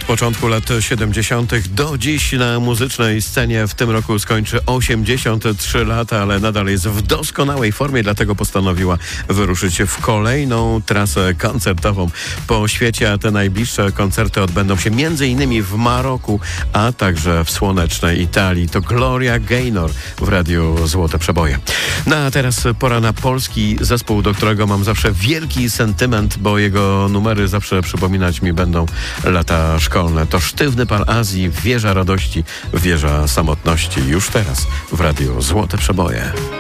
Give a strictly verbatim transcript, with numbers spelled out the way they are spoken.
początku lat siedemdziesiątych do dziś na muzycznej scenie. W tym roku skończy osiemdziesiąt trzy lata, ale nadal jest w doskonałej formie, dlatego postanowiła wyruszyć w kolejną trasę koncertową po świecie, a te najbliższe koncerty odbędą się między innymi w Maroku, a także w słonecznej Italii. To Gloria Gaynor w Radiu Złote Przeboje. No a teraz pora na polski zespół, do którego mam zawsze wielki sentyment, bo jego numery zawsze przypominać mi będą lata szkolne. To Sztywny Pan Azji, Wieża Radości, Wieża Samotności. Już teraz w Radiu Złote Przeboje.